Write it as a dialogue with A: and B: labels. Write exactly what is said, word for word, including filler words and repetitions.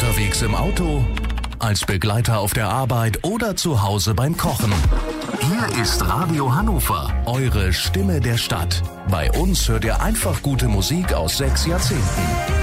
A: Unterwegs im Auto, als Begleiter auf der Arbeit oder zu Hause beim Kochen. Hier ist Radio Hannover, eure Stimme der Stadt. Bei uns hört ihr einfach gute Musik aus sechs Jahrzehnten.